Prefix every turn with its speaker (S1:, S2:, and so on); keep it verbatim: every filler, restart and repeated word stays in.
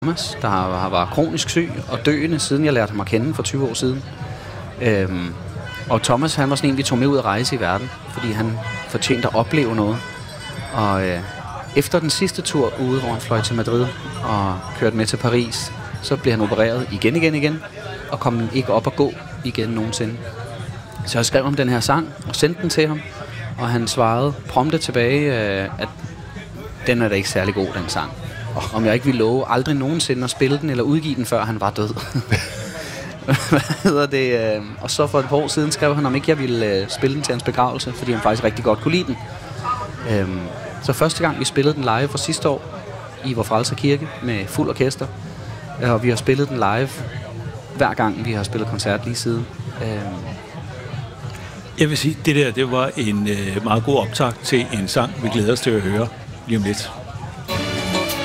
S1: Thomas, der har, var kronisk syg og døende, siden jeg lærte ham at kende for tyve år siden. Øhm, og Thomas, han var sådan en, vi tog med ud at rejse i verden, fordi han fortjente at opleve noget. Og øh, efter den sidste tur ude, hvor han fløj til Madrid og kørte med til Paris, så blev han opereret igen, igen, igen, og kom ikke op at gå igen nogensinde. Så jeg skrev om den her sang og sendte den til ham, og han svarede prompte tilbage, øh, at den er da ikke særlig god, den sang. Om jeg ikke ville love aldrig nogensinde at spille den eller udgive den, før han var død. Hvad hedder det? Og så for et par år siden skrev han, om ikke jeg ville spille den til hans begravelse, fordi han faktisk rigtig godt kunne lide den. Så første gang vi spillede den live for sidste år i Vor Frelser Kirke med fuld orkester, og vi har spillet den live hver gang vi har spillet koncert lige siden.
S2: Jeg vil sige, det der det var en øh, meget god optakt til en sang, vi glæder os til at høre lige om lidt.